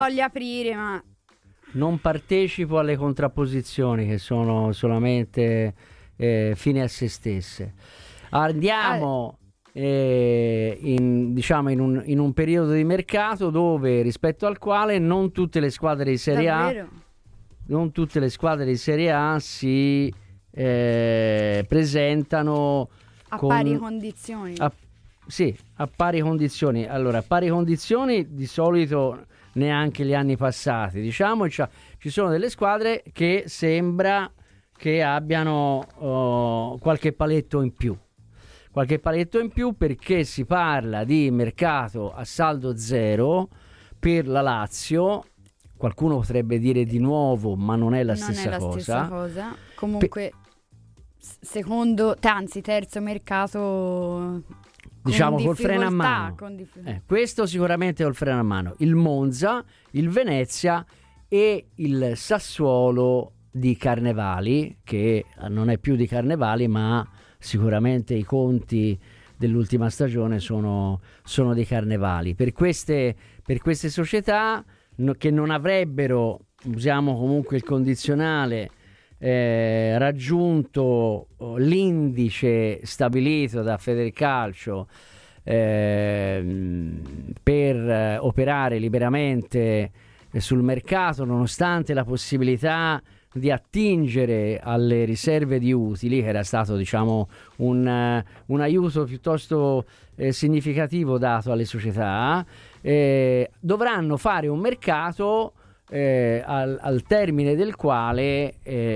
voglio aprire, ma Non partecipo alle contrapposizioni che sono solamente fine a se stesse. Andiamo in un periodo di mercato dove, rispetto al quale non tutte le squadre di Serie davvero? A non tutte le squadre di Serie A si presentano A con pari condizioni. sì, a pari condizioni. Allora, a pari condizioni di solito neanche gli anni passati, diciamo, ci sono delle squadre che sembra che abbiano qualche paletto in più. Qualche paletto in più perché si parla di mercato a saldo zero per la Lazio. Qualcuno potrebbe dire di nuovo, ma non è la stessa cosa. Comunque, secondo, anzi, terzo mercato, Diciamo con col freno a mano. Questo sicuramente col freno a mano. Il Monza, il Venezia e il Sassuolo di Carnevali, che non è più di Carnevali, ma sicuramente i conti dell'ultima stagione sono di Carnevali. Per queste società che non avrebbero, usiamo comunque il condizionale, raggiunto l'indice stabilito da Federcalcio per operare liberamente sul mercato, nonostante la possibilità di attingere alle riserve di utili, che era stato, diciamo, un aiuto piuttosto significativo dato alle società, dovranno fare un mercato al termine del quale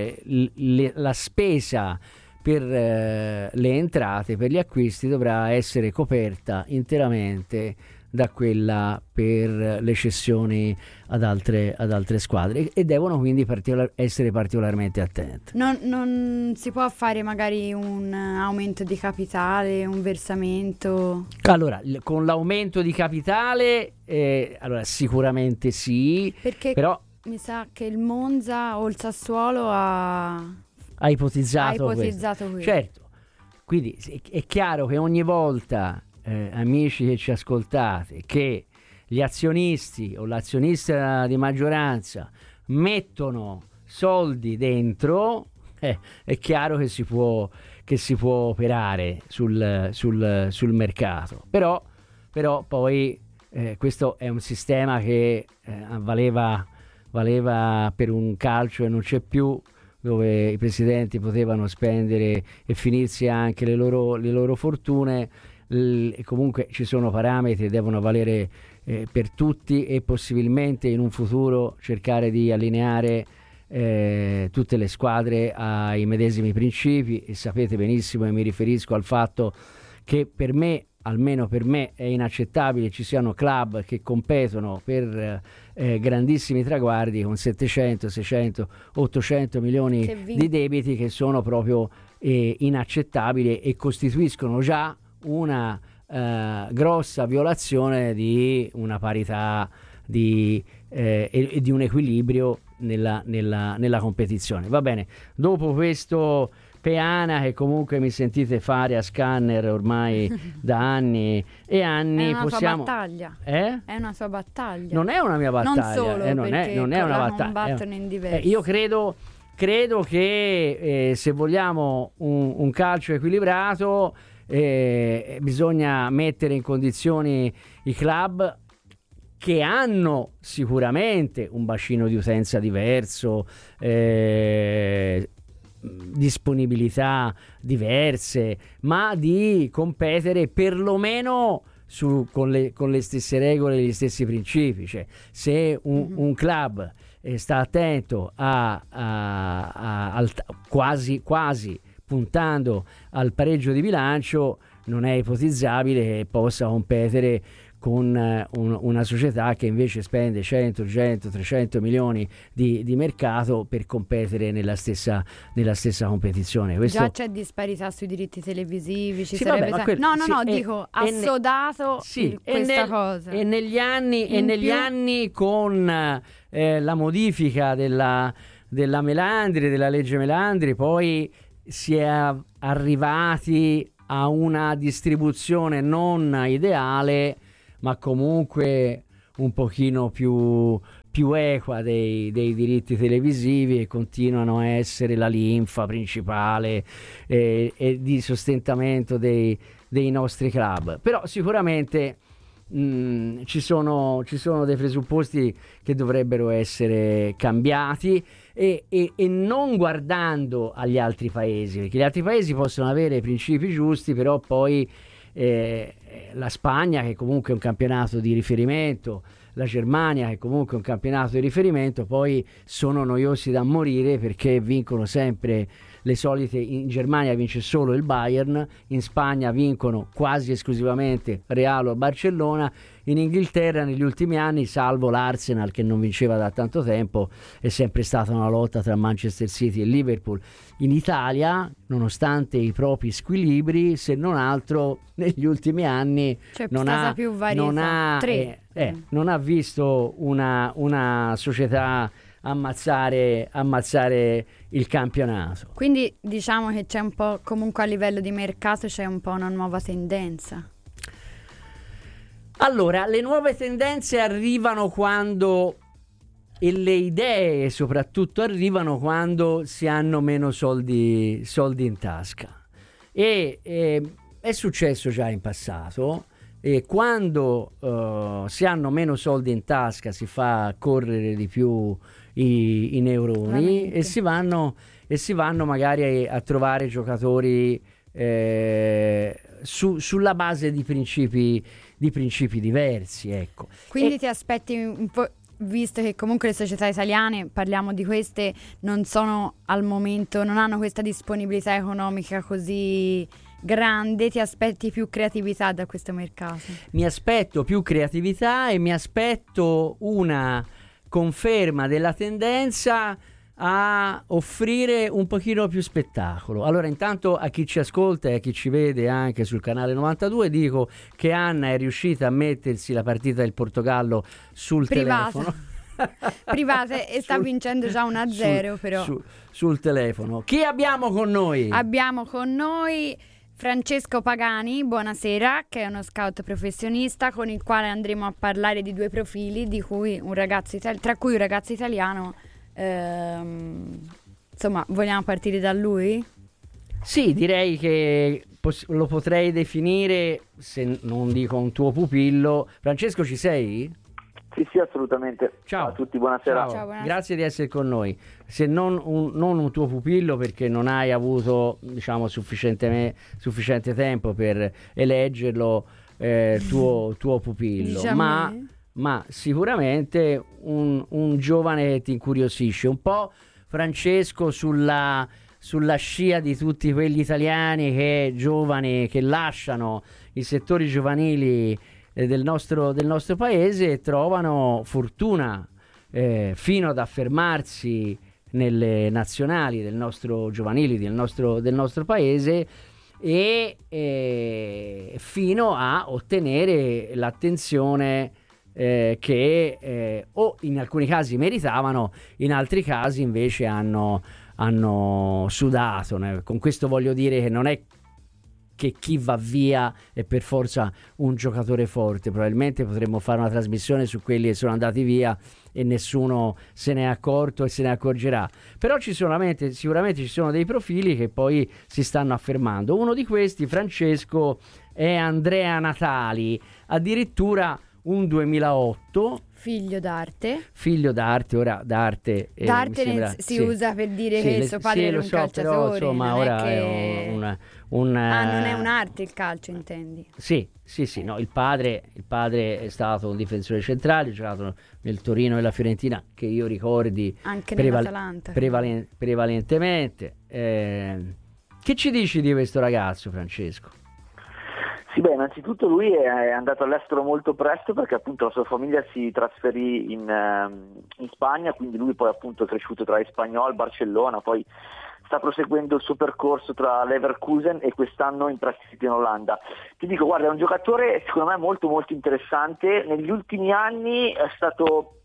la spesa per le entrate, per gli acquisti, dovrà essere coperta interamente da quella per le cessioni ad altre squadre, e devono quindi essere particolarmente attenti. Non si può fare magari un aumento di capitale, un versamento? Allora, con l'aumento di capitale, allora sicuramente sì, perché però mi sa che il Monza o il Sassuolo ha ipotizzato questo. Certo, quindi è chiaro che ogni volta, amici che ci ascoltate, che gli azionisti o l'azionista di maggioranza mettono soldi dentro, è chiaro che si può operare sul mercato, però poi questo è un sistema che valeva per un calcio e non c'è più, dove i presidenti potevano spendere e finirsi anche le loro fortune. E comunque ci sono parametri, devono valere per tutti, e possibilmente in un futuro cercare di allineare tutte le squadre ai medesimi principi. E sapete benissimo che mi riferisco al fatto che per me, almeno per me, è inaccettabile ci siano club che competono per grandissimi traguardi con 700, 600, 800 milioni di debiti, che sono proprio inaccettabili e costituiscono già una grossa violazione di una parità e di un equilibrio nella competizione. Va bene, dopo questo peana che comunque mi sentite fare a Scanner ormai da anni e anni, è una possiamo... sua battaglia. È una sua battaglia. Non è una mia battaglia. Non solo, non è una battaglia. Combattono in diversi. Io credo che se vogliamo un calcio equilibrato, bisogna mettere in condizioni i club che hanno sicuramente un bacino di utenza diverso, disponibilità diverse, ma di competere perlomeno con le stesse regole e gli stessi principi. Cioè, se un club sta attento quasi puntando al pareggio di bilancio, non è ipotizzabile che possa competere con una società che invece spende 100, 300 milioni di mercato per competere nella stessa competizione. Questo... Già c'è disparità sui diritti televisivi, dico, assodato questa cosa. E negli anni con la modifica della Melandri, della legge Melandri, poi si è arrivati a una distribuzione non ideale, ma comunque un pochino più equa dei diritti televisivi e continuano a essere la linfa principale e di sostentamento dei nostri club. Però sicuramente ci sono dei presupposti che dovrebbero essere cambiati e non guardando agli altri paesi, perché gli altri paesi possono avere i principi giusti, però poi la Spagna, che comunque è un campionato di riferimento, la Germania, che comunque è un campionato di riferimento, poi sono noiosi da morire perché vincono sempre le solite. In Germania vince solo il Bayern, in Spagna vincono quasi esclusivamente Real o Barcellona, in Inghilterra negli ultimi anni, salvo l'Arsenal che non vinceva da tanto tempo, è sempre stata una lotta tra Manchester City e Liverpool. In Italia, nonostante i propri squilibri, se non altro negli ultimi anni non ha visto una società ammazzare il campionato. Quindi diciamo che c'è un po', comunque a livello di mercato c'è un po' una nuova tendenza. Allora, le nuove tendenze arrivano quando, e le idee soprattutto arrivano quando si hanno meno soldi in tasca, e è successo già in passato. E quando si hanno meno soldi in tasca si fa correre di più i neuroni e si vanno magari a trovare giocatori sulla base di principi diversi, ecco. Quindi ti aspetti un po', visto che comunque le società italiane, parliamo di queste, non sono al momento, non hanno questa disponibilità economica così grande, ti aspetti più creatività da questo mercato? Mi aspetto più creatività e mi aspetto una conferma della tendenza a offrire un pochino più spettacolo. Allora, intanto a chi ci ascolta e a chi ci vede anche sul canale 92 dico che Anna è riuscita a mettersi la partita del Portogallo sul telefono. Private, e sta vincendo già 1-0 però. Sul telefono. Chi abbiamo con noi? Abbiamo con noi Francesco Pagani, buonasera, che è uno scout professionista con il quale andremo a parlare di due profili, di cui tra cui un ragazzo italiano. Insomma, vogliamo partire da lui? Sì, direi che lo potrei definire, se non dico un tuo pupillo. Francesco, ci sei? Sì, assolutamente. Ciao a tutti, buonasera. Ciao, grazie di essere con noi. Se non un tuo pupillo, perché non hai avuto, diciamo, sufficiente tempo per eleggerlo tuo pupillo, diciamo, ma sicuramente un giovane che ti incuriosisce un po', Francesco, sulla scia di tutti quegli italiani giovani che lasciano i settori giovanili del nostro paese e trovano fortuna fino ad affermarsi nelle nazionali del nostro giovanili del nostro paese e fino a ottenere l'attenzione che o in alcuni casi meritavano, in altri casi invece hanno sudato. Con questo voglio dire che non è che chi va via è per forza un giocatore forte. Probabilmente potremmo fare una trasmissione su quelli che sono andati via e nessuno se ne è accorto e se ne accorgerà, però sicuramente ci sono dei profili che poi si stanno affermando. Uno di questi, Francesco, è Andrea Natali, addirittura un 2008, figlio d'arte. Ora d'arte si usa per dire che suo padre era un calciatore, però, insomma, ora è non è un'arte il calcio, intendi? Sì, no, il padre è stato un difensore centrale, ha giocato nel Torino e la Fiorentina, che io ricordi anche nell'Atalanta prevalentemente. Che ci dici di questo ragazzo, Francesco? Sì, beh, innanzitutto lui è andato all'estero molto presto perché appunto la sua famiglia si trasferì in Spagna, quindi lui poi appunto è cresciuto tra Espanyol, Barcellona, poi sta proseguendo il suo percorso tra Leverkusen e quest'anno in prestito in Olanda. Ti dico, guarda, è un giocatore secondo me molto molto interessante. Negli ultimi anni è stato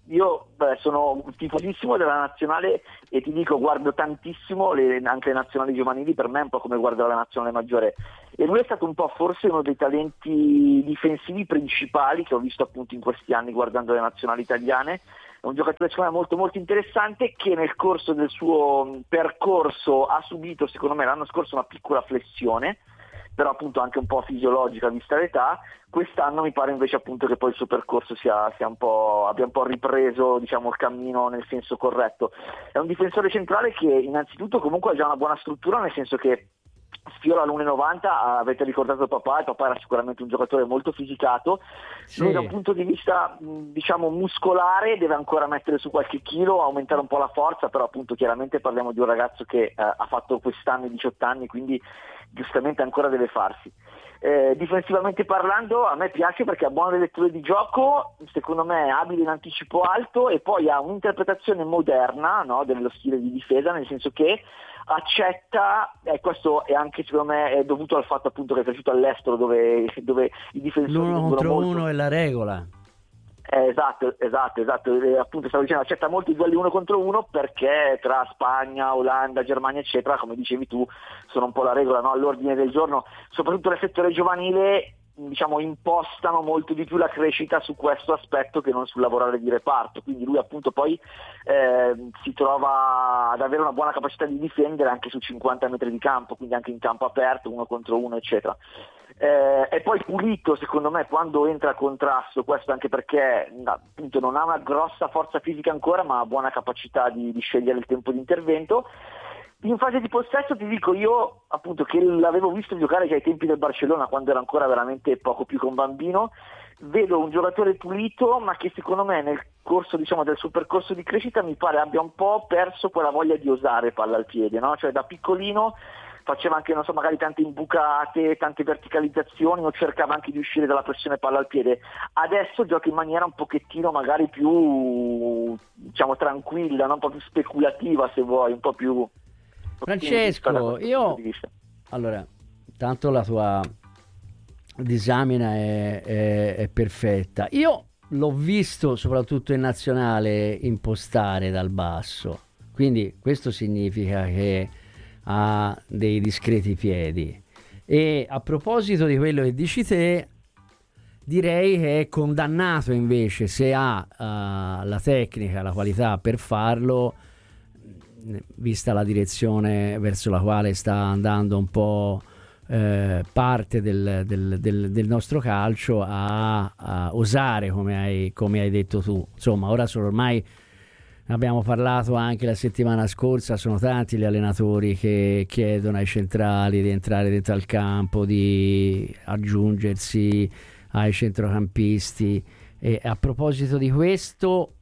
io sono tifosissimo della nazionale e ti dico, guardo tantissimo anche le nazionali giovanili, per me è un po' come guardare la nazionale maggiore, e lui è stato un po' forse uno dei talenti difensivi principali che ho visto appunto in questi anni guardando le nazionali italiane. È un giocatore secondo me molto molto interessante, che nel corso del suo percorso ha subito secondo me l'anno scorso una piccola flessione, però appunto anche un po' fisiologica vista l'età. Quest'anno mi pare invece appunto che poi il suo percorso abbia un po' ripreso, diciamo, il cammino nel senso corretto. È un difensore centrale che innanzitutto comunque ha già una buona struttura, nel senso che sfiora l'1,90, avete ricordato il papà era sicuramente un giocatore molto fisicato. Sì. Lui da un punto di vista diciamo muscolare deve ancora mettere su qualche chilo, aumentare un po' la forza, però appunto chiaramente parliamo di un ragazzo che ha fatto quest'anno i 18 anni, quindi giustamente ancora deve farsi. Difensivamente parlando a me piace perché ha buone letture di gioco, secondo me è abile in anticipo alto e poi ha un'interpretazione moderna, no, dello stile di difesa, nel senso che accetta, e questo è anche secondo me è dovuto al fatto appunto che è cresciuto all'estero dove i difensori l'uno contro molto. uno è la regola. Esatto, appunto stavo dicendo, accetta molti duelli 1 contro 1 perché tra Spagna, Olanda, Germania eccetera, come dicevi tu, sono un po' la regola, no? All'ordine del giorno, soprattutto nel settore giovanile, diciamo, impostano molto di più la crescita su questo aspetto che non sul lavorare di reparto, quindi lui appunto poi si trova ad avere una buona capacità di difendere anche su 50 metri di campo, quindi anche in campo aperto, 1 contro 1 eccetera. E poi pulito secondo me quando entra a contrasto, questo anche perché appunto non ha una grossa forza fisica ancora, ma ha buona capacità di scegliere il tempo di intervento. In fase di possesso ti dico, io appunto che l'avevo visto giocare già ai tempi del Barcellona quando era ancora veramente poco più che un bambino, vedo un giocatore pulito ma che secondo me nel corso, diciamo, del suo percorso di crescita mi pare abbia un po' perso quella voglia di osare palla al piede, no? Cioè da piccolino faceva anche, non so, magari tante imbucate, tante verticalizzazioni, o cercava anche di uscire dalla pressione palla al piede. Adesso gioca in maniera un pochettino magari più, diciamo, tranquilla, no? Un po' più speculativa se vuoi, un po' più... Francesco, allora, tanto la tua disamina è perfetta. Io l'ho visto soprattutto in nazionale impostare dal basso, quindi questo significa che ha dei discreti piedi. E a proposito di quello che dici te, direi che è condannato invece, se ha la tecnica, la qualità per farlo, vista la direzione verso la quale sta andando un po' parte del nostro calcio, a osare, come hai detto tu. Insomma, ora sono ormai, abbiamo parlato anche la settimana scorsa, sono tanti gli allenatori che chiedono ai centrali di entrare dentro al campo, di aggiungersi ai centrocampisti. E a proposito di questo,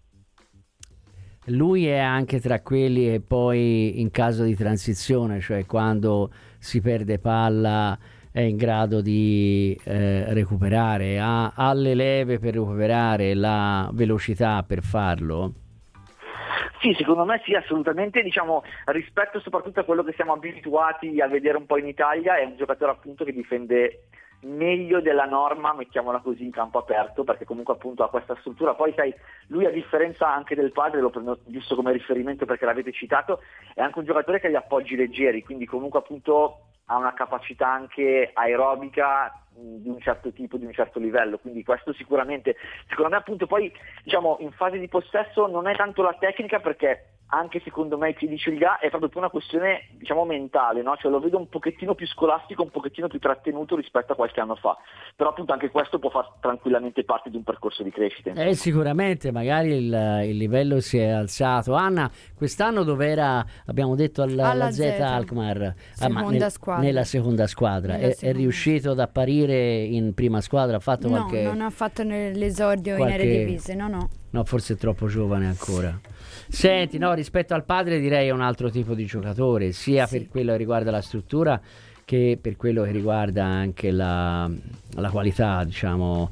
lui è anche tra quelli che poi in caso di transizione, cioè quando si perde palla, è in grado di recuperare, ha le leve per recuperare, la velocità per farlo? Sì, secondo me sì, assolutamente, diciamo, rispetto soprattutto a quello che siamo abituati a vedere un po' in Italia, è un giocatore appunto che difende meglio della norma, mettiamola così, in campo aperto, perché comunque appunto ha questa struttura. Poi sai, lui a differenza anche del padre, lo prendo giusto come riferimento perché l'avete citato, è anche un giocatore che ha gli appoggi leggeri, quindi comunque appunto ha una capacità anche aerobica di un certo tipo, di un certo livello, quindi questo sicuramente. Secondo me appunto poi, diciamo, in fase di possesso non è tanto la tecnica, perché anche secondo me i piedi ce li ha, è proprio più una questione, diciamo, mentale, no? Cioè lo vedo un pochettino più scolastico, un pochettino più trattenuto rispetto a qualche anno fa, però appunto anche questo può far tranquillamente parte di un percorso di crescita. Sicuramente, magari il livello si è alzato. Anna, quest'anno dov'era, abbiamo detto, alla Z Alkmaar, nella seconda squadra, è riuscito ad apparire in prima squadra? Ha fatto qualche... non ha fatto l'esordio in Eredivisie, no, forse è troppo giovane ancora. Senti, no, rispetto al padre direi è un altro tipo di giocatore, sia per quello che riguarda la struttura che per quello che riguarda anche la qualità, diciamo,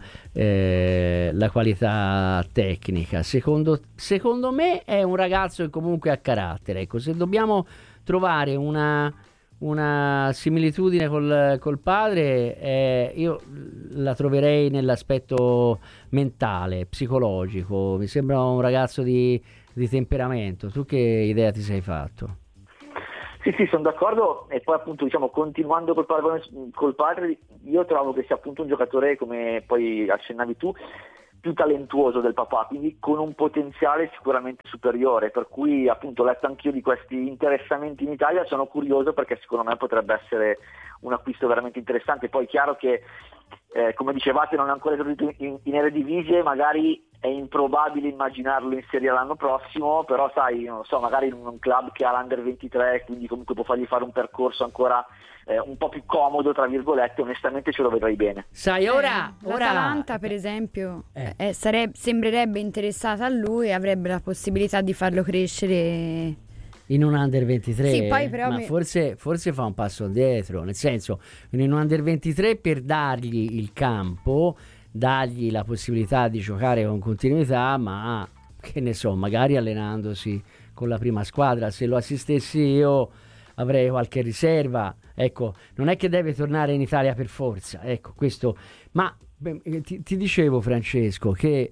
la qualità tecnica. Secondo me è un ragazzo che comunque ha carattere. Ecco, se dobbiamo trovare una una similitudine col padre, io la troverei nell'aspetto mentale, psicologico. Mi sembra un ragazzo di temperamento. Tu che idea ti sei fatto? Sì, sono d'accordo, e poi appunto diciamo continuando col paragone col padre, io trovo che sia appunto un giocatore, come poi accennavi tu, più talentuoso del papà, quindi con un potenziale sicuramente superiore, per cui appunto ho letto anch'io di questi interessamenti in Italia, sono curioso perché secondo me potrebbe essere un acquisto veramente interessante. Poi è chiaro che come dicevate non è ancora esordito in Eredivisie, magari è improbabile immaginarlo in Serie A l'anno prossimo, però sai, non lo so, magari in un club che ha l'Under 23, quindi comunque può fargli fare un percorso ancora un po' più comodo, tra virgolette, onestamente ce lo vedrei bene. Sai, ora l'Atalanta per esempio sembrerebbe interessata a lui e avrebbe la possibilità di farlo crescere in un Under 23, sì, poi però ma forse fa un passo indietro, nel senso, in un Under 23 per dargli il campo, dargli la possibilità di giocare con continuità, ma che ne so, magari allenandosi con la prima squadra. Se lo assistessi io avrei qualche riserva, ecco, non è che deve tornare in Italia per forza, ecco, questo. Ma ti dicevo, Francesco, che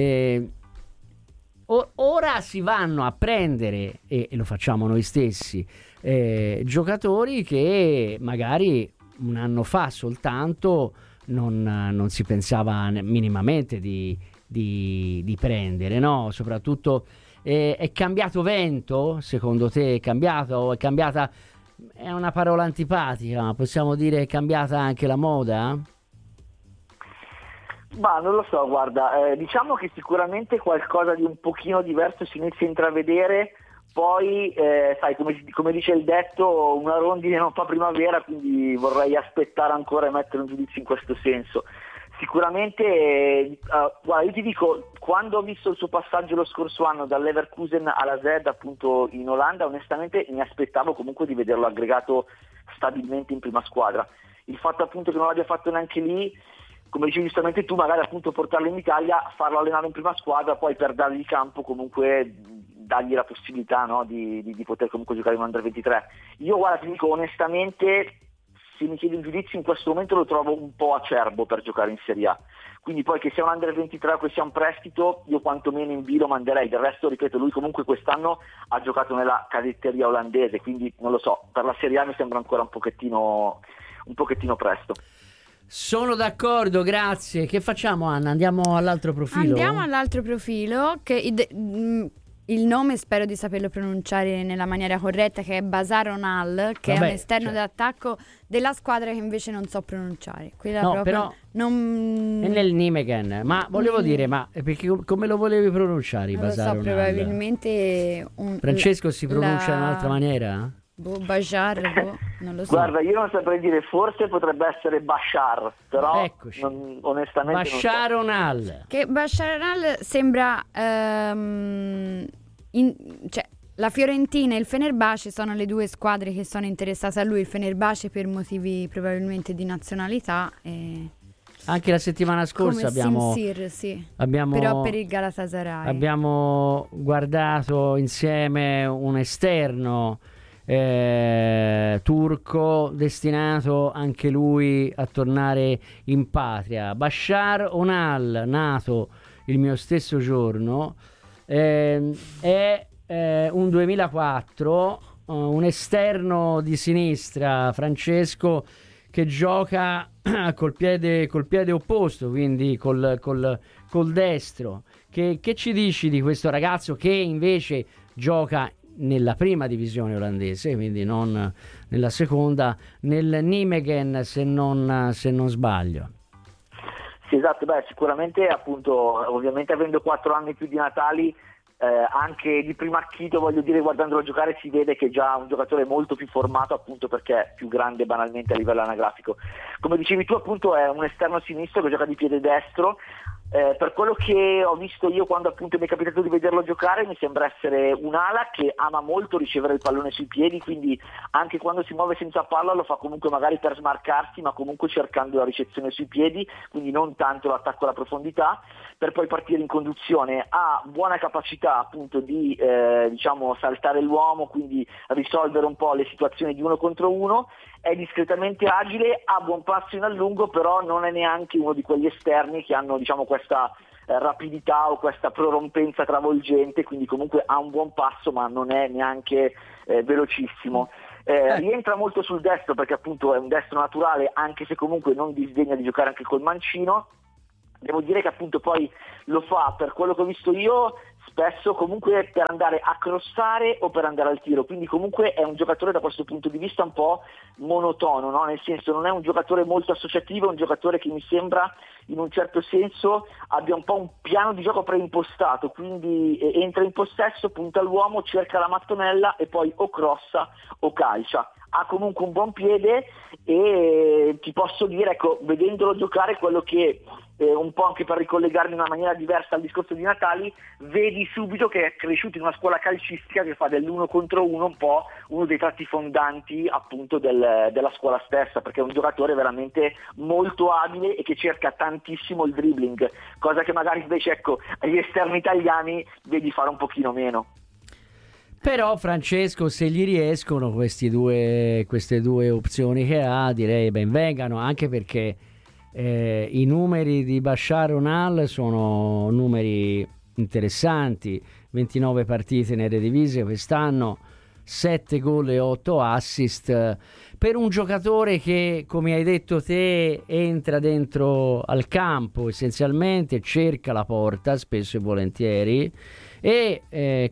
ora si vanno a prendere, e lo facciamo noi stessi, giocatori che magari un anno fa soltanto non si pensava minimamente di prendere, no? Soprattutto è cambiato vento, secondo te? È cambiata, è una parola antipatica, ma possiamo dire è cambiata anche la moda? Ma non lo so, guarda, diciamo che sicuramente qualcosa di un pochino diverso si inizia a intravedere, poi sai, come dice il detto, una rondine non fa primavera, quindi vorrei aspettare ancora e mettere un giudizio in questo senso. Sicuramente, guarda, io ti dico, quando ho visto il suo passaggio lo scorso anno dal Leverkusen alla Z appunto in Olanda, onestamente mi aspettavo comunque di vederlo aggregato stabilmente in prima squadra. Il fatto appunto che non l'abbia fatto neanche lì, come dicevi giustamente tu, magari appunto portarlo in Italia, farlo allenare in prima squadra, poi per dargli il campo comunque dargli la possibilità, no, di poter comunque giocare in Under 23. Io guarda, ti dico onestamente, se mi chiedi un giudizio in questo momento lo trovo un po' acerbo per giocare in Serie A, quindi poi che sia un Under 23 o che sia un prestito, io quantomeno in B lo manderei. Del resto, ripeto, lui comunque quest'anno ha giocato nella cadetteria olandese, quindi non lo so, per la Serie A mi sembra ancora un pochettino presto. Sono d'accordo, grazie. Che facciamo, Anna? Andiamo all'altro profilo? Andiamo all'altro profilo, che il nome spero di saperlo pronunciare nella maniera corretta, che è Basar Onal, che è un esterno d'attacco della squadra che invece non so pronunciare. Quella no, proprio però non... è nel Nijmegen. Ma volevo dire, ma perché come lo volevi pronunciare, non Basar lo so, Onal? Probabilmente Francesco si pronuncia in un'altra maniera? Bajar, non lo so. Guarda, io non saprei dire, forse potrebbe essere Bashar, però onestamente Bashar non so. Onal. Che Bashar Onal sembra cioè la Fiorentina e il Fenerbahce sono le due squadre che sono interessate a lui. Il Fenerbahce per motivi probabilmente di nazionalità e anche la settimana scorsa Simsir, sì. Però per il Galatasaray abbiamo guardato insieme un esterno turco destinato anche lui a tornare in patria. Bashar Onal, nato il mio stesso giorno, è un 2004, un esterno di sinistra, Francesco, che gioca col piede opposto, quindi col destro. Che ci dici di questo ragazzo che invece gioca nella prima divisione olandese, quindi non nella seconda, nel Nijmegen se non sbaglio? Sì, esatto, sicuramente appunto, ovviamente avendo 4 anni più di Natali, anche di primo acchito, voglio dire, guardandolo giocare si vede che è già un giocatore molto più formato, appunto perché è più grande banalmente a livello anagrafico. Come dicevi tu, appunto è un esterno sinistro che gioca di piede destro, Per quello che ho visto io quando appunto mi è capitato di vederlo giocare, mi sembra essere un'ala che ama molto ricevere il pallone sui piedi, quindi anche quando si muove senza palla lo fa comunque magari per smarcarsi, ma comunque cercando la ricezione sui piedi, quindi non tanto l'attacco alla profondità, per poi partire in conduzione. Ha buona capacità appunto di saltare l'uomo, quindi risolvere un po' le situazioni di uno contro uno, è discretamente agile, ha buon passo in allungo, però non è neanche uno di quegli esterni che hanno questa rapidità o questa prorompenza travolgente, quindi comunque ha un buon passo ma non è neanche velocissimo. Rientra molto sul destro perché appunto è un destro naturale, anche se comunque non disdegna di giocare anche col mancino. Devo dire che appunto poi lo fa, per quello che ho visto io, spesso comunque per andare a crossare o per andare al tiro, quindi comunque è un giocatore da questo punto di vista un po' monotono, no? Nel senso non è un giocatore molto associativo, è un giocatore che mi sembra in un certo senso abbia un po' un piano di gioco preimpostato, quindi entra in possesso, punta all'uomo, cerca la mattonella e poi o crossa o calcia. Ha comunque un buon piede e ti posso dire, ecco, vedendolo giocare, quello che un po' anche per ricollegarmi in una maniera diversa al discorso di Natali, vedi subito che è cresciuto in una scuola calcistica che fa dell'uno contro uno un po' uno dei tratti fondanti appunto della scuola stessa, perché è un giocatore veramente molto abile e che cerca tantissimo il dribbling, cosa che magari invece ecco agli esterni italiani vedi fare un pochino meno. Però Francesco, se gli riescono queste due opzioni che ha, direi ben vengano, anche perché i numeri di Bashar Onal sono numeri interessanti, 29 partite nelle divise quest'anno, 7 gol e 8 assist, per un giocatore che, come hai detto te, entra dentro al campo essenzialmente, cerca la porta spesso e volentieri, e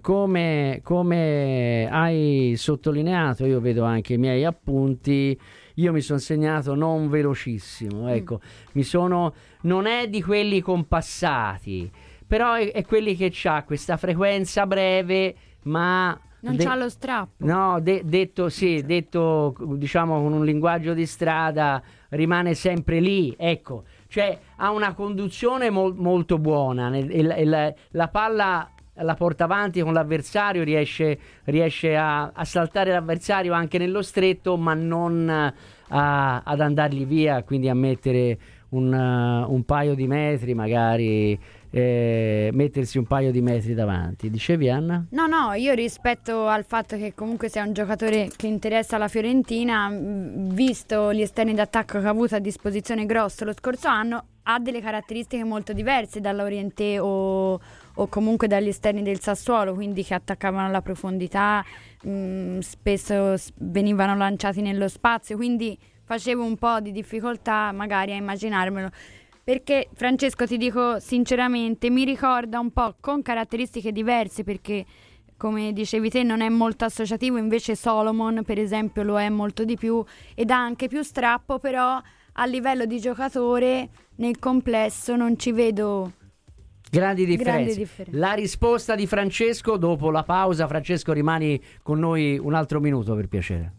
come hai sottolineato, io vedo anche i miei appunti, io mi sono segnato non velocissimo, ecco, non è di quelli compassati, però è quelli che c'ha questa frequenza breve, ma non c'ha lo strappo. No, detto diciamo con un linguaggio di strada, rimane sempre lì, ecco, cioè ha una conduzione molto buona, la palla la porta avanti con l'avversario, riesce a saltare l'avversario anche nello stretto, ma non ad andargli via, quindi a mettere un paio di metri, magari mettersi un paio di metri davanti. Dicevi, Anna? No, io rispetto al fatto che comunque sia un giocatore che interessa la Fiorentina, visto gli esterni d'attacco che ha avuto a disposizione Grosso lo scorso anno, ha delle caratteristiche molto diverse dall'Orientè o comunque dagli esterni del Sassuolo, quindi che attaccavano alla profondità, spesso venivano lanciati nello spazio, quindi facevo un po' di difficoltà magari a immaginarmelo, perché Francesco, ti dico sinceramente, mi ricorda un po' con caratteristiche diverse, perché come dicevi te non è molto associativo, invece Solomon per esempio lo è molto di più ed ha anche più strappo, però a livello di giocatore nel complesso non ci vedo grandi differenze. La risposta di Francesco dopo la pausa. Francesco, rimani con noi un altro minuto per piacere.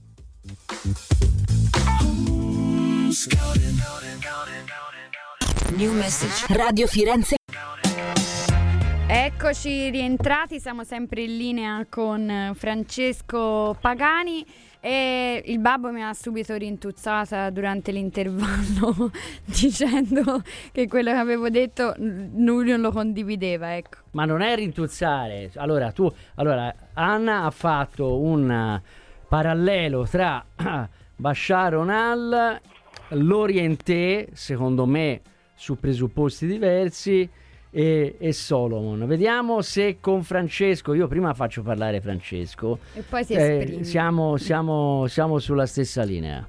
New message. Radio Firenze. Eccoci rientrati, siamo sempre in linea con Francesco Pagani e il babbo mi ha subito rintuzzata durante l'intervallo dicendo che quello che avevo detto lui non lo condivideva, ecco. Ma non è rintuzzare. Allora Anna ha fatto un parallelo tra Bashar Onal, l'Orientè, secondo me su presupposti diversi, e Solomon. Vediamo se con Francesco, io prima faccio parlare Francesco e poi si esprime. Siamo sulla stessa linea.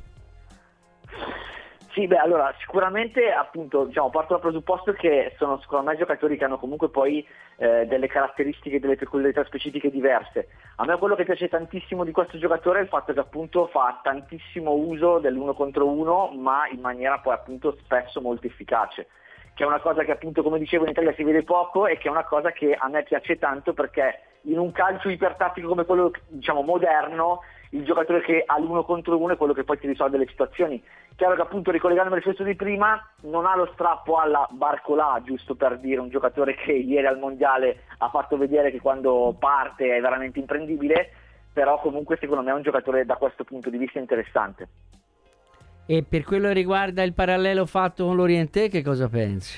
Sì, allora sicuramente appunto parto dal presupposto che sono secondo me giocatori che hanno comunque poi delle caratteristiche, delle peculiarità specifiche diverse. A me quello che piace tantissimo di questo giocatore è il fatto che appunto fa tantissimo uso dell'uno contro uno, ma in maniera poi appunto spesso molto efficace, che è una cosa che appunto, come dicevo, in Italia si vede poco e che è una cosa che a me piace tanto, perché in un calcio ipertattico come quello, diciamo, moderno, il giocatore che ha l'1 contro 1 è quello che poi ti risolve le situazioni. Chiaro che appunto, ricollegandomi al discorso di prima, non ha lo strappo alla Barcolà, giusto per dire, un giocatore che ieri al mondiale ha fatto vedere che quando parte è veramente imprendibile, però comunque secondo me è un giocatore da questo punto di vista interessante. E per quello che riguarda il parallelo fatto con l'Orienté, che cosa pensi?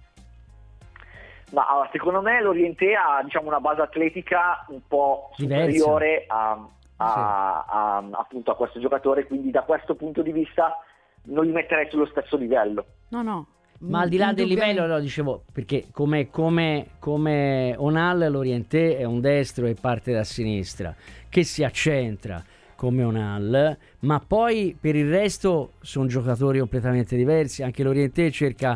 Ma secondo me l'Orienté ha, diciamo, una base atletica un po' superiore appunto a questo giocatore, quindi da questo punto di vista non li metterei sullo stesso livello. No. Ma al di là del livello, no, dicevo, perché come Onal, l'Orienté è un destro e parte da sinistra, che si accentra come Onal, ma poi per il resto sono giocatori completamente diversi. Anche l'Orienté cerca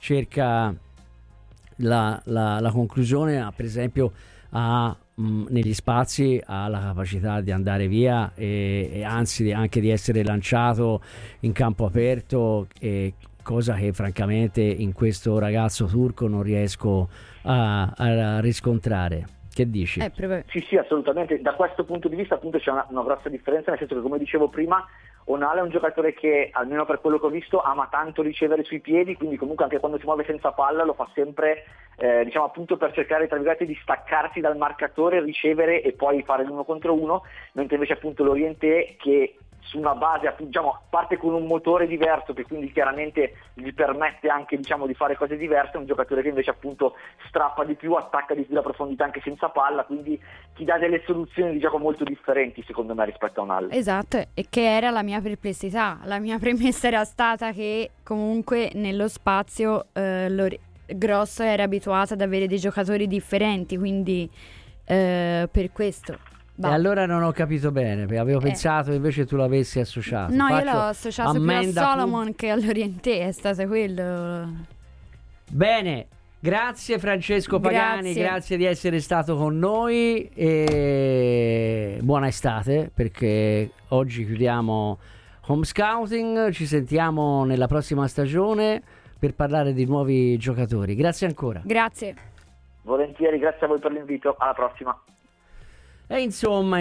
la conclusione, per esempio negli spazi ha la capacità di andare via e anzi anche di essere lanciato in campo aperto, cosa che francamente in questo ragazzo turco non riesco a riscontrare. Che dici? Sì, assolutamente. Da questo punto di vista appunto c'è una grossa differenza, nel senso che, come dicevo prima, Onal è un giocatore che, almeno per quello che ho visto, ama tanto ricevere sui piedi, quindi comunque anche quando si muove senza palla lo fa sempre, diciamo, appunto per cercare, tra virgolette, di staccarsi dal marcatore, ricevere e poi fare l'1 contro 1, mentre invece appunto l'Orienté, che su una base, diciamo, parte con un motore diverso che quindi chiaramente gli permette anche, diciamo, di fare cose diverse, è un giocatore che invece appunto strappa di più, attacca di più la profondità anche senza palla, quindi ti dà delle soluzioni di gioco molto differenti secondo me rispetto a un altro. Esatto, e che era la mia perplessità. La mia premessa era stata che comunque nello spazio Grosso era abituato ad avere dei giocatori differenti, quindi per questo. E allora non ho capito bene, perché avevo pensato invece tu l'avessi associato. No, io l'ho associato più a Solomon che all'Orienté, è stato quello. Bene, grazie Francesco Pagani, grazie di essere stato con noi e buona estate, perché oggi chiudiamo Home Scouting, ci sentiamo nella prossima stagione per parlare di nuovi giocatori. Grazie ancora. Grazie. Volentieri, grazie a voi per l'invito, alla prossima. E insomma,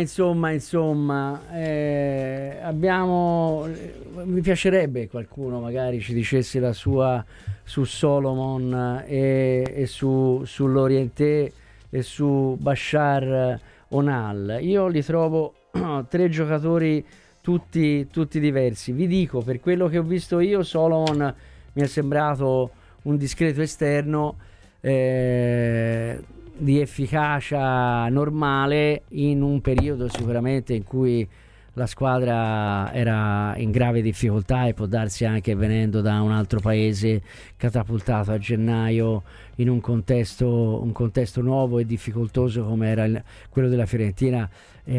mi piacerebbe qualcuno magari ci dicesse la sua su Solomon e sull'Orienté e su Bashar Onal. Io li trovo tre giocatori tutti diversi. Vi dico, per quello che ho visto io, Solomon mi è sembrato un discreto esterno di efficacia normale in un periodo sicuramente in cui la squadra era in grave difficoltà, e può darsi anche venendo da un altro paese, catapultato a gennaio in un contesto nuovo e difficoltoso come era quello della Fiorentina,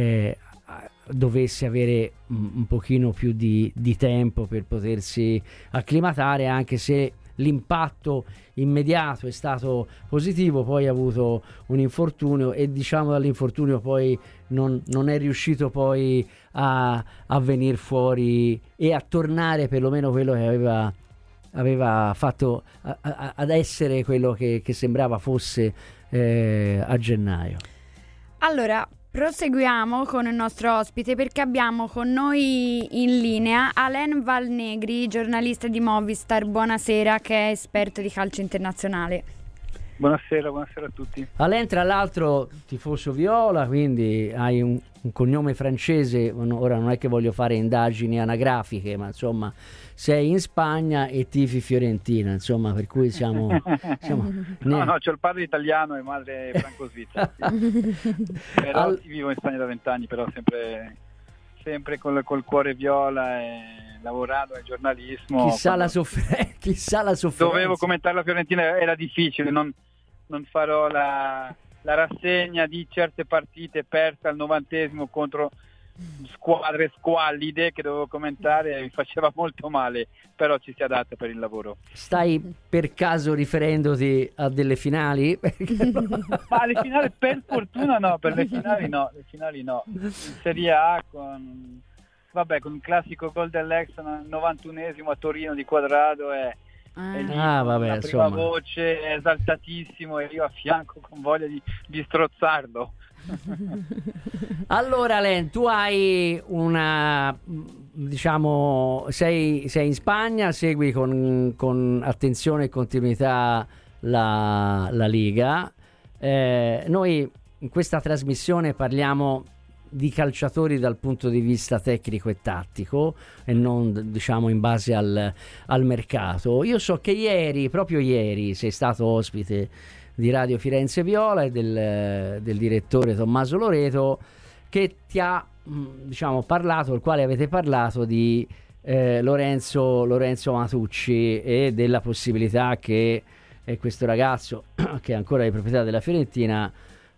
dovesse avere un pochino più di tempo per potersi acclimatare, anche se l'impatto immediato è stato positivo. Poi ha avuto un infortunio e, diciamo, dall'infortunio poi non è riuscito poi a venire fuori e a tornare perlomeno quello che aveva fatto ad essere quello che sembrava fosse a gennaio. Allora, proseguiamo con il nostro ospite, perché abbiamo con noi in linea Alain Valnegri, giornalista di Movistar. Buonasera, che è esperto di calcio internazionale. Buonasera a tutti. Alain, tra l'altro tifoso viola, quindi hai un cognome francese. Ora non è che voglio fare indagini anagrafiche, ma insomma sei in Spagna e tifi Fiorentina, insomma, per cui siamo No, c'ho il padre italiano e madre franco-svizzera, sì. Però vivo in Spagna da 20 anni, però sempre col cuore viola e lavorando nel giornalismo. Chissà la sofferenza. Dovevo commentare la Fiorentina, era difficile, non farò la rassegna di certe partite perse al 90° contro squadre squallide che dovevo commentare, mi faceva molto male, però ci si adatta per il lavoro. Stai per caso riferendoti a delle finali? Ma le finali per fortuna no, per le finali no. In Serie A con il classico gol dell'Ex al 91° a Torino di Quadrado e la prima voce, esaltatissimo, e io a fianco con voglia di strozzarlo. Allora Len, tu hai una, diciamo, sei in Spagna, segui con attenzione e continuità la Liga. Noi in questa trasmissione parliamo di calciatori dal punto di vista tecnico e tattico e non, diciamo, in base al mercato. Io so che proprio ieri sei stato ospite di Radio Firenze Viola e del direttore Tommaso Loreto, che ti ha, diciamo, parlato, il quale avete parlato di Lorenzo Matucci e della possibilità che questo ragazzo, che è ancora di proprietà della Fiorentina,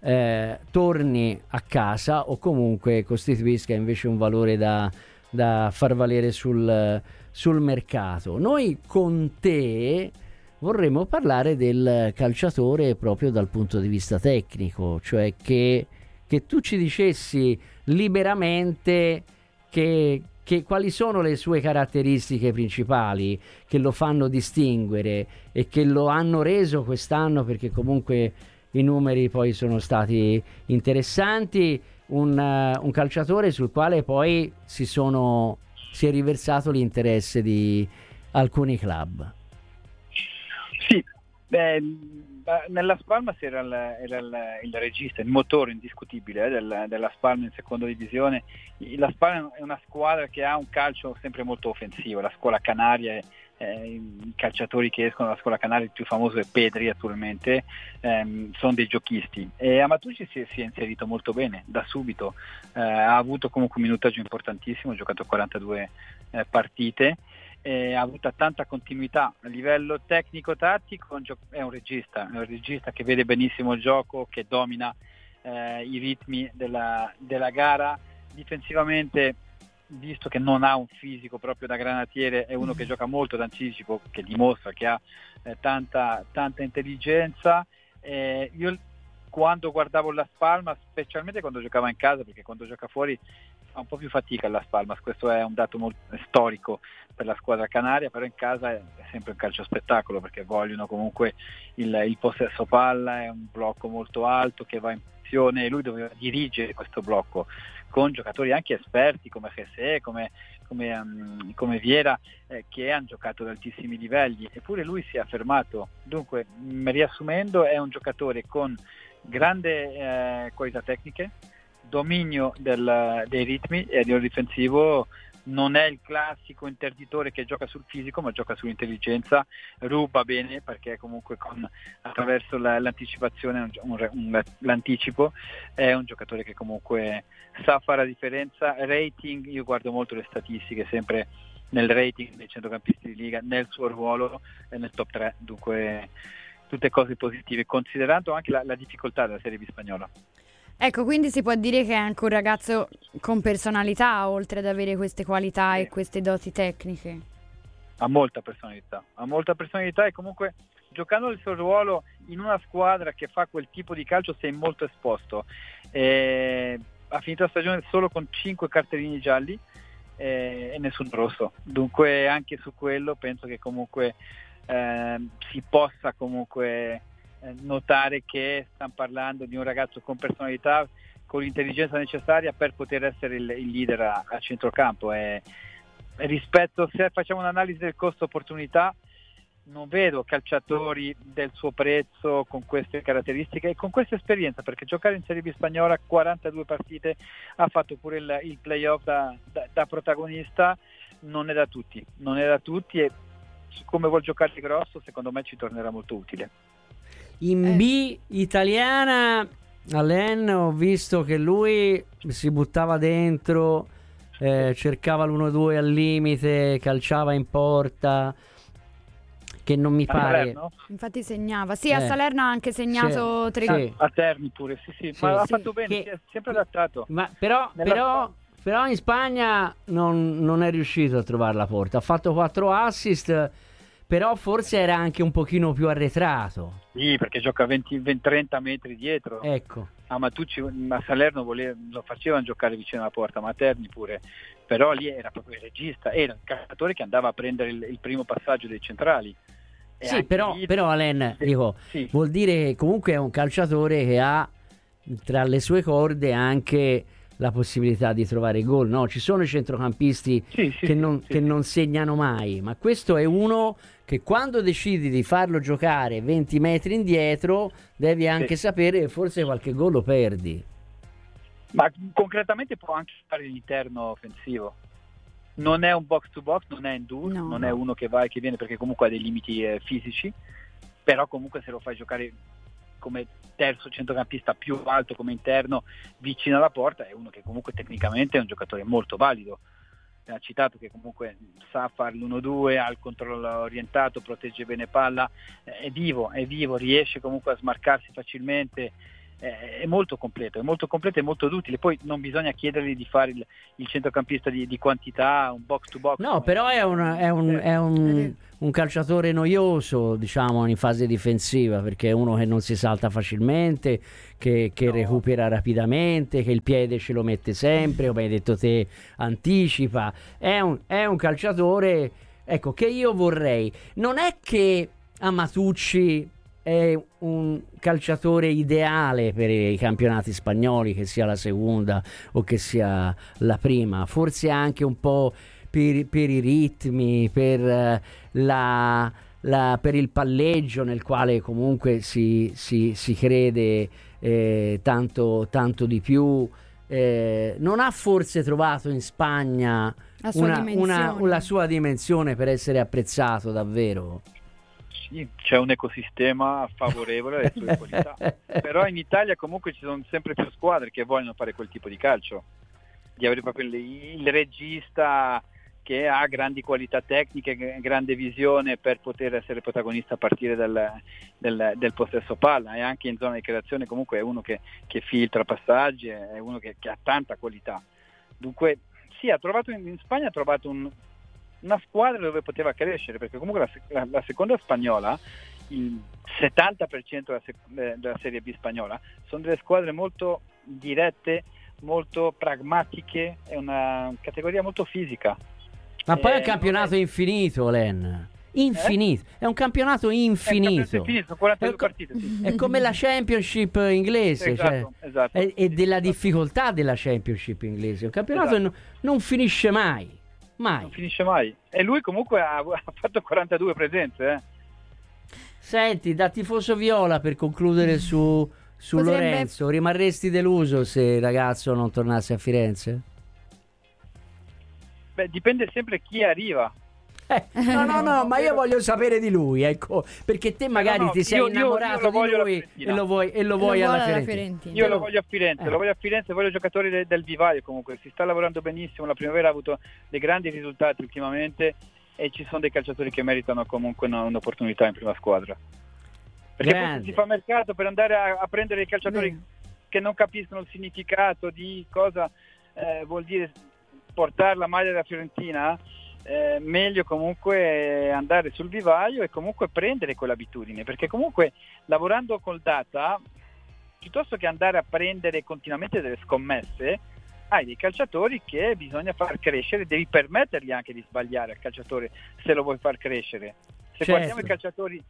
torni a casa o comunque costituisca invece un valore da far valere sul mercato. Noi con te vorremmo parlare del calciatore proprio dal punto di vista tecnico, cioè che tu ci dicessi liberamente che quali sono le sue caratteristiche principali che lo fanno distinguere e che lo hanno reso quest'anno, perché comunque i numeri poi sono stati interessanti, un calciatore sul quale poi si è riversato l'interesse di alcuni club. Sì, nella Spalma era il regista, il motore indiscutibile della Spalma in seconda divisione. La Spalma è una squadra che ha un calcio sempre molto offensivo, la scuola canaria i calciatori che escono dalla scuola canaria, il più famoso è Pedri attualmente, sono dei giochisti, e Amatucci si è inserito molto bene da subito, ha avuto comunque un minutaggio importantissimo, ha giocato 42 partite, ha avuto tanta continuità a livello tecnico-tattico, è un regista che vede benissimo il gioco, che domina i ritmi della gara. Difensivamente, visto che non ha un fisico proprio da granatiere, è uno che gioca molto d'anticipo, che dimostra che ha tanta intelligenza. Io quando guardavo la Spalma, specialmente quando giocava in casa, perché quando gioca fuori fa un po' più fatica la Spalma, questo è un dato molto storico per la squadra canaria, però in casa è sempre un calcio spettacolo, perché vogliono comunque il possesso palla, è un blocco molto alto che va in posizione, e lui doveva dirigere questo blocco con giocatori anche esperti come Jesse, come Viera, che hanno giocato ad altissimi livelli, eppure lui si è affermato. Dunque, riassumendo, è un giocatore con grande qualità tecniche, dominio dei ritmi e a livello difensivo non è il classico interditore che gioca sul fisico, ma gioca sull'intelligenza, ruba bene perché comunque attraverso l'anticipazione, l'anticipo, è un giocatore che comunque sa fare la differenza. Rating, io guardo molto le statistiche, sempre nel rating dei centrocampisti di Liga, nel suo ruolo è nel top 3, dunque tutte cose positive, considerando anche la difficoltà della Serie B spagnola. Ecco, quindi si può dire che è anche un ragazzo con personalità, oltre ad avere queste qualità e queste doti tecniche. Ha molta personalità e comunque, giocando il suo ruolo in una squadra che fa quel tipo di calcio, sei molto esposto. Ha finito la stagione solo con 5 cartellini gialli e nessun rosso, dunque anche su quello penso che comunque si possa comunque notare che stiamo parlando di un ragazzo con personalità, con l'intelligenza necessaria per poter essere il leader a centrocampo. Rispetto, se facciamo un'analisi del costo opportunità, non vedo calciatori del suo prezzo con queste caratteristiche e con questa esperienza, perché giocare in Serie B spagnola 42 partite, ha fatto pure il playoff da protagonista, non è da tutti e come vuol giocare grosso, secondo me ci tornerà molto utile. In B italiana, Alain, ho visto che lui si buttava dentro, cercava l'1-2 al limite, calciava in porta, che non mi pare. Salerno? Infatti segnava. Sì, a Salerno ha anche segnato 3 gol. A Terni pure, sì. Ma ha fatto bene, si è sempre adattato. Ma però in Spagna non è riuscito a trovare la porta. Ha fatto 4 assist, però forse era anche un pochino più arretrato. Sì, perché gioca 20-30 metri dietro. Ecco. A Matucci, a Salerno lo facevano giocare vicino alla porta, ma a Terni pure. Però lì era proprio il regista, era il calciatore che andava a prendere il primo passaggio dei centrali. Sì, però Alain, dico, sì, vuol dire che comunque è un calciatore che ha tra le sue corde anche la possibilità di trovare gol, no? Ci sono i centrocampisti che non segnano mai, ma questo è uno che quando decidi di farlo giocare 20 metri indietro devi anche sapere che forse qualche gol lo perdi. Ma concretamente può anche fare l'interno offensivo. Non è un box to box, non è Ndour, non è uno che va e che viene, perché comunque ha dei limiti fisici, però comunque se lo fai giocare come terzo centrocampista più alto come interno vicino alla porta, è uno che comunque tecnicamente è un giocatore molto valido. Ha citato che comunque sa fare l'1-2, ha il controllo orientato, protegge bene palla, è vivo, riesce comunque a smarcarsi facilmente, è molto completo e molto utile. Poi non bisogna chiedergli di fare il centrocampista di quantità, un box to box. No, però è un calciatore noioso, diciamo, in fase difensiva, perché è uno che non si salta facilmente, che recupera rapidamente, che il piede ce lo mette sempre, come hai detto te, anticipa. È un calciatore, ecco, che io vorrei. Non è che Amatucci è un calciatore ideale per i campionati spagnoli, che sia la seconda o che sia la prima, forse anche un po' per i ritmi, per per il palleggio nel quale comunque si crede tanto di più. Non ha forse trovato in Spagna la sua dimensione per essere apprezzato davvero? Sì, c'è un ecosistema favorevole alle sue qualità, però in Italia comunque ci sono sempre più squadre che vogliono fare quel tipo di calcio, di avere proprio il regista che ha grandi qualità tecniche, grande visione per poter essere protagonista a partire del possesso palla, e anche in zona di creazione comunque è uno che filtra passaggi, è uno che ha tanta qualità. Dunque sì, in Spagna ha trovato una squadra dove poteva crescere, perché comunque la seconda spagnola, il 70% della Serie B spagnola, sono delle squadre molto dirette, molto pragmatiche, è una categoria molto fisica. Ma poi è un campionato infinito, Len. Infinito, è un campionato infinito. 42 partite, sì. È come la Championship inglese, esatto. E della difficoltà della Championship inglese. Un campionato non finisce mai. Non finisce mai. E lui comunque ha fatto 42 presenze. Senti, da tifoso viola, per concludere su Lorenzo, rimarresti deluso se il ragazzo non tornasse a Firenze? Beh, dipende sempre chi arriva. No, ma io voglio sapere di lui, ecco, perché te magari ti sei innamorato di lui e lo vuoi alla Fiorentina. Io lo voglio a Firenze, voglio giocatori del vivaio. Comunque si sta lavorando benissimo, la Primavera ha avuto dei grandi risultati ultimamente e ci sono dei calciatori che meritano comunque un'opportunità in prima squadra, perché poi se si fa mercato per andare a prendere i calciatori che non capiscono il significato di cosa vuol dire portare la maglia della Fiorentina, meglio comunque andare sul vivaio e comunque prendere quell'abitudine, perché comunque lavorando col data, piuttosto che andare a prendere continuamente delle scommesse, hai dei calciatori che bisogna far crescere, devi permettergli anche di sbagliare al calciatore se lo vuoi far crescere. Se guardiamo i calciatori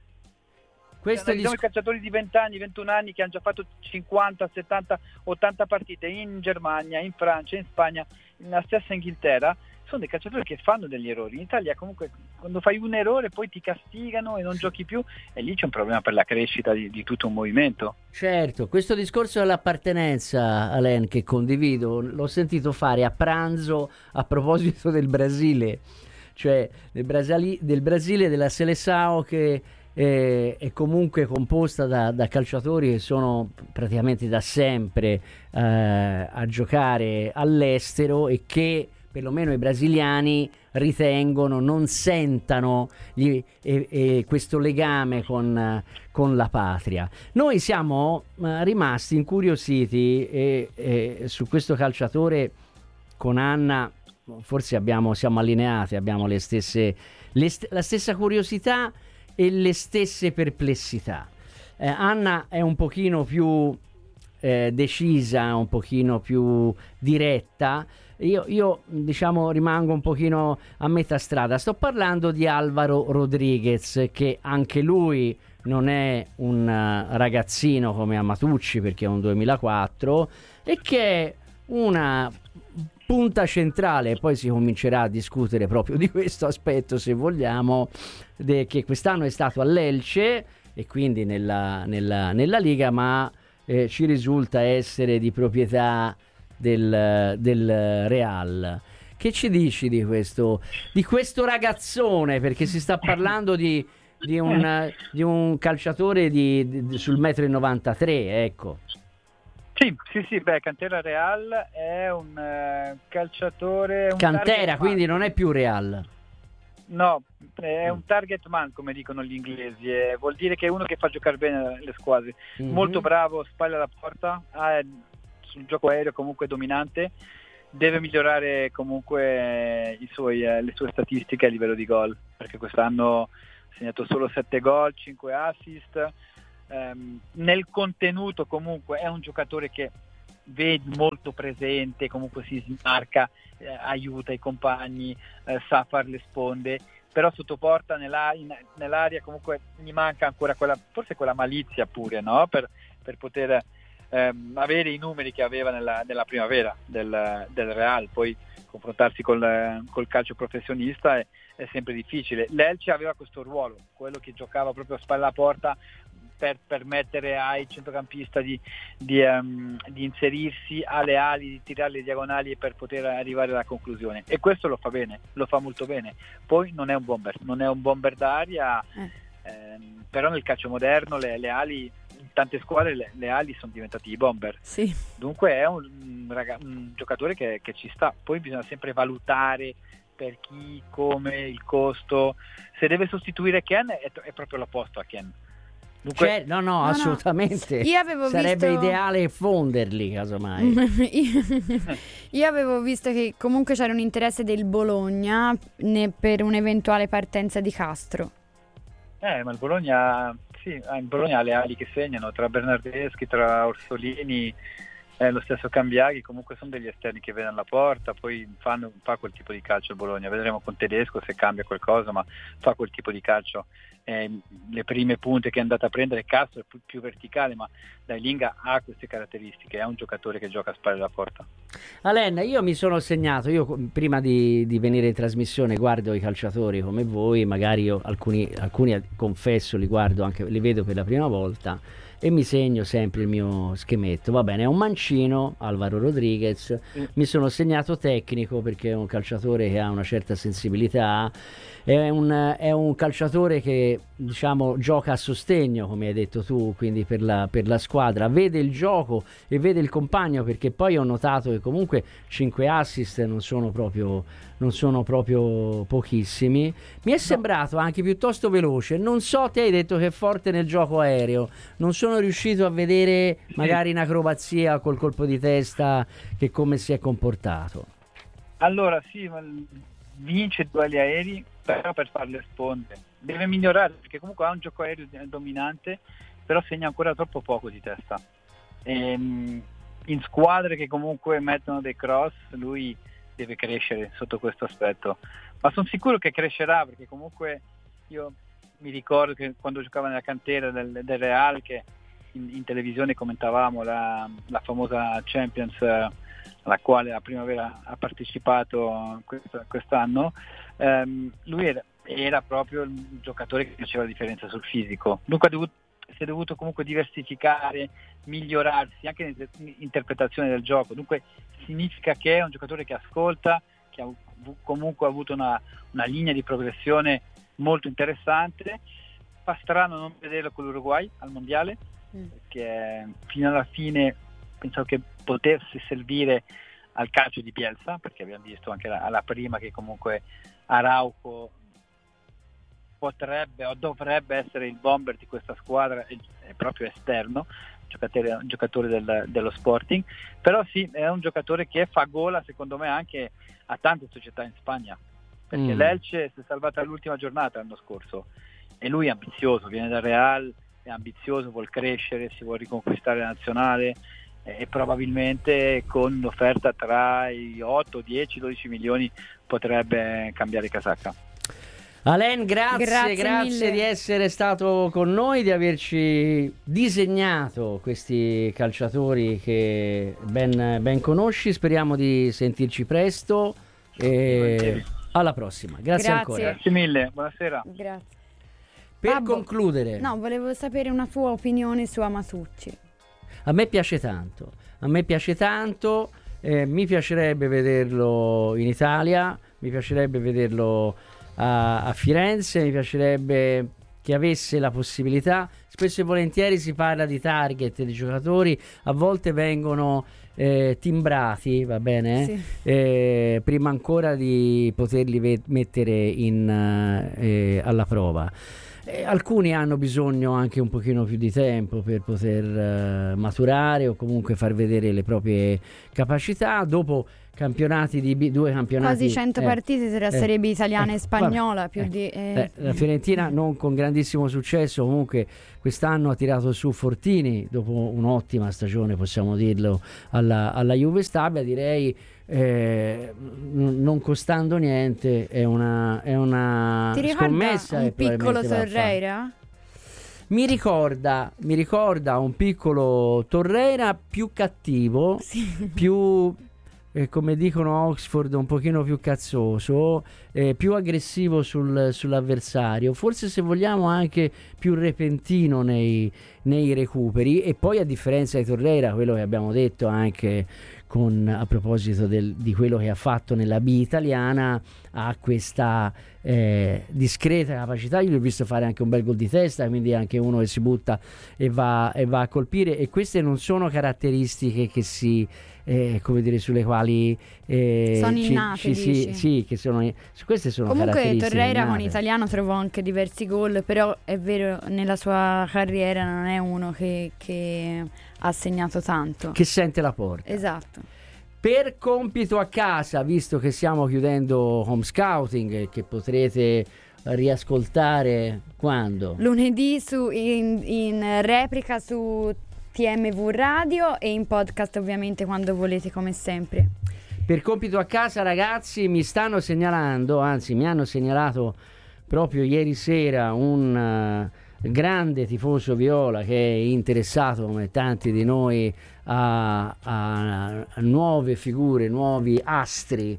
i calciatori di 20 anni, 21 anni che hanno già fatto 50, 70, 80 partite in Germania, in Francia, in Spagna, nella stessa Inghilterra, sono dei calciatori che fanno degli errori. In Italia comunque quando fai un errore poi ti castigano e non giochi più, e lì c'è un problema per la crescita di tutto un movimento. Certo, questo discorso dell'appartenenza, Alain, che condivido, l'ho sentito fare a pranzo a proposito del Brasile, cioè del Brasile, della Seleção, che è comunque composta da calciatori che sono praticamente da sempre a giocare all'estero e che perlomeno i brasiliani ritengono non sentano questo legame con la patria. Noi siamo rimasti incuriositi su questo calciatore con Anna, forse siamo allineati, abbiamo la stessa curiosità e le stesse perplessità. Anna è un pochino più decisa, un pochino più diretta. Io diciamo rimango un pochino a metà strada. Sto parlando di Álvaro Rodríguez, che anche lui non è un ragazzino come Amatucci, perché è un 2004, e che è una punta centrale. Poi si comincerà a discutere proprio di questo aspetto, se vogliamo, che quest'anno è stato all'Elche e quindi nella Liga, ma ci risulta essere di proprietà del Real. Che ci dici di questo ragazzone? Perché si sta parlando di un calciatore sul 1,93 m, ecco. Sì, Cantera Real è un calciatore... Cantera, quindi non è più Real. No, è un target man, come dicono gli inglesi, vuol dire che è uno che fa giocare bene le squadre. Molto bravo, spalla alla porta, sul gioco aereo comunque dominante, deve migliorare comunque le sue statistiche a livello di gol, perché quest'anno ha segnato solo 7 gol, 5 assist. Nel contenuto comunque è un giocatore che vedi molto presente, comunque si smarca, aiuta i compagni, sa fare le sponde, però sotto porta nell'aria comunque gli manca ancora forse quella malizia pure, no? Per poter avere i numeri che aveva nella primavera del Real. Poi confrontarsi col calcio professionista è sempre difficile. L'Elche aveva questo ruolo, quello che giocava proprio a spalla alla porta, per permettere ai centrocampista di inserirsi alle ali, di tirare le diagonali per poter arrivare alla conclusione, e questo lo fa bene, lo fa molto bene. Poi non è un bomber d'aria, però nel calcio moderno le ali, in tante squadre le ali sono diventate i bomber, sì. Dunque è un giocatore che ci sta. Poi bisogna sempre valutare per chi, come, il costo. Se deve sostituire Ken è proprio l'opposto a Ken. Dunque, no, assolutamente. Io avevo sarebbe visto... ideale fonderli, casomai. Io avevo visto che comunque c'era un interesse del Bologna per un'eventuale partenza di Castro. Ma il Bologna, sì, in Bologna ha le ali che segnano, tra Bernardeschi, tra Orsolini, lo stesso Cambiaghi, comunque sono degli esterni che vedono la porta. Poi fa quel tipo di calcio il Bologna. Vedremo con Tedesco se cambia qualcosa, ma fa quel tipo di calcio. Le prime punte che è andata a prendere Castro è più verticale, ma Dailinga ha queste caratteristiche, è un giocatore che gioca a spalle alla porta. Alen, io mi sono segnato, prima di venire in trasmissione guardo i calciatori come voi, magari io alcuni confesso li guardo, anche li vedo per la prima volta, e mi segno sempre il mio schemetto. Va bene, è un mancino, Alvaro Rodriguez. Mi sono segnato tecnico perché è un calciatore che ha una certa sensibilità, è un calciatore che, diciamo, gioca a sostegno, come hai detto tu, quindi per la squadra, vede il gioco e vede il compagno, perché poi ho notato che comunque 5 assist non sono proprio pochissimi. Mi è sembrato anche piuttosto veloce. Non so, te hai detto che è forte nel gioco aereo, non sono riuscito a vedere magari in acrobazia col colpo di testa che come si è comportato. Allora sì, vince duelli aerei, però per fare le sponde deve migliorare, perché comunque ha un gioco aereo dominante, però segna ancora troppo poco di testa. In squadre che comunque mettono dei cross lui deve crescere sotto questo aspetto, ma sono sicuro che crescerà, perché comunque io mi ricordo che quando giocava nella cantera del Real, che in televisione commentavamo la famosa Champions, alla quale la primavera ha partecipato quest'anno, lui era proprio il giocatore che faceva la differenza sul fisico. Dunque si è dovuto comunque diversificare, migliorarsi anche nell'interpretazione del gioco. Dunque significa che è un giocatore che ascolta, che ha comunque avuto una linea di progressione molto interessante. Fa strano non vederlo con l'Uruguay al mondiale, perché fino alla fine pensavo che potesse servire al calcio di Bielsa, perché abbiamo visto anche alla prima che comunque Araujo potrebbe o dovrebbe essere il bomber di questa squadra, è proprio esterno, giocatore dello Sporting. Però sì, è un giocatore che fa gola secondo me anche a tante società in Spagna, perché l'Elche si è salvata all'ultima giornata l'anno scorso, e lui è ambizioso, viene dal Real, è ambizioso, vuol crescere, si vuol riconquistare la nazionale, e probabilmente con un'offerta tra i 8, 10, 12 milioni potrebbe cambiare casacca. Alain, grazie mille. di essere stato con noi, di averci disegnato questi calciatori che ben conosci. Speriamo di sentirci presto e alla prossima. Grazie ancora. Grazie mille, buonasera. Grazie. Per Babbo, concludere, no, volevo sapere una tua opinione su Amasucci. a me piace tanto, mi piacerebbe vederlo in Italia, mi piacerebbe vederlo a Firenze, mi piacerebbe che avesse la possibilità. Spesso e volentieri si parla di target di giocatori, a volte vengono timbrati, va bene? Sì. Prima ancora di poterli mettere alla prova. Alcuni hanno bisogno anche un pochino più di tempo per poter maturare o comunque far vedere le proprie capacità. Dopo campionati di due campionati, quasi 100 partite tra Serie B italiana e spagnola, la Fiorentina non con grandissimo successo, comunque quest'anno ha tirato su Fortini dopo un'ottima stagione, possiamo dirlo, alla Juve Stabia. Direi non costando niente, è una Ti scommessa. ricorda un piccolo Torreira? Mi ricorda un piccolo Torreira più cattivo, Sì. più come dicono a Oxford, un pochino più cazzoso, più aggressivo sull'avversario, forse, se vogliamo, anche più repentino nei recuperi. E poi, a differenza di Torreira, quello che abbiamo detto anche a proposito di quello che ha fatto nella B italiana, ha questa discreta capacità. Io l'ho visto fare anche un bel gol di testa, quindi anche uno che si butta e va a colpire, e queste non sono caratteristiche che come dire, sulle quali sono innate, sì, che sono, queste sono comunque caratteristiche Torreira innate. con Italiano trovò anche diversi gol, però è vero, nella sua carriera non è uno che ha segnato tanto, che sente la porta. esatto. Per compito a casa, visto che stiamo chiudendo Home Scouting, che potrete riascoltare quando? Lunedì in replica su TMV Radio e in podcast ovviamente quando volete, come sempre. Per compito a casa, ragazzi, mi stanno segnalando, anzi mi hanno segnalato proprio ieri sera un grande tifoso viola che è interessato, come tanti di noi, a nuove figure, nuovi astri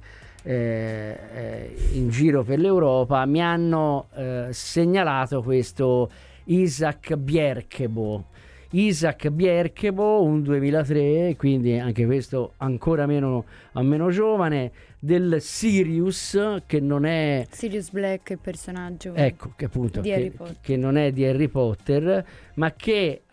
in giro per l'Europa. Mi hanno segnalato questo Isaac Bjerkebo, un 2003, quindi anche questo ancora meno giovane, del Sirius, che non è Sirius Black, il personaggio, ecco, che appunto di Harry Potter, che non è di Harry Potter, ma che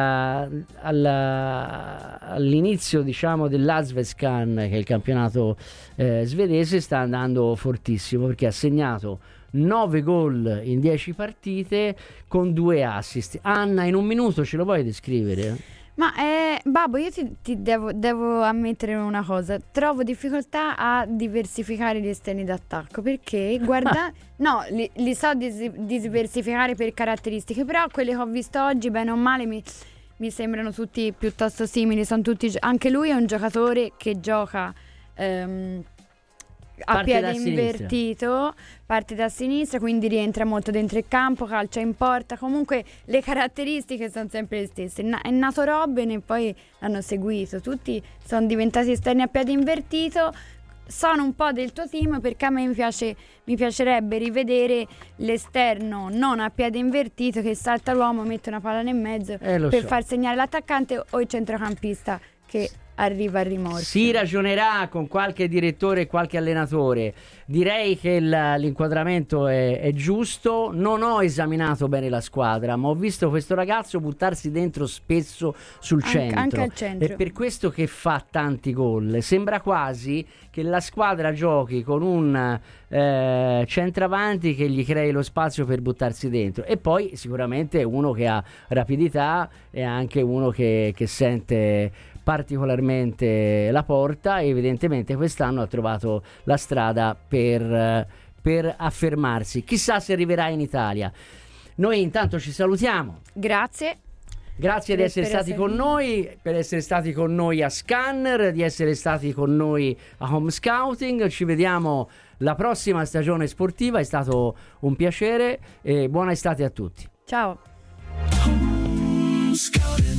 all'inizio, diciamo, dell'Allsvenskan, che è il campionato svedese, sta andando fortissimo, perché ha segnato 9 gol in 10 partite con 2 assist. Anna, in un minuto ce lo vuoi descrivere? Ma Babbo, io ti devo ammettere una cosa: trovo difficoltà a diversificare gli esterni d'attacco, perché guarda, no, li so diversificare per caratteristiche, però quelli che ho visto oggi, bene o male, mi sembrano tutti piuttosto simili. Sono tutti, anche lui è un giocatore che gioca a piede invertito, parte da sinistra, quindi rientra molto dentro il campo, calcia in porta. Comunque le caratteristiche sono sempre le stesse. È nato Robben e poi l'hanno seguito, tutti sono diventati esterni a piede invertito. Sono un po' del tuo team, perché a me mi piacerebbe rivedere l'esterno non a piede invertito che salta l'uomo, mette una palla nel mezzo per far segnare l'attaccante, o il centrocampista che arriva a rimorchio. Si ragionerà con qualche direttore e qualche allenatore. Direi che l'inquadramento è giusto. Non ho esaminato bene la squadra, ma ho visto questo ragazzo buttarsi dentro spesso sul centro. Anche al centro. È per questo che fa tanti gol. Sembra quasi che la squadra giochi con un centravanti che gli crei lo spazio per buttarsi dentro. E poi sicuramente è uno che ha rapidità, e anche uno che sente particolarmente la porta, e evidentemente quest'anno ha trovato la strada per per affermarsi. Chissà se arriverà in Italia. Noi intanto ci salutiamo. Grazie. Grazie di essere stati con noi, per essere stati con noi a Scanner, di essere stati con noi a Home Scouting. Ci vediamo la prossima stagione sportiva, è stato un piacere e buona estate a tutti. Ciao. Home Scouting.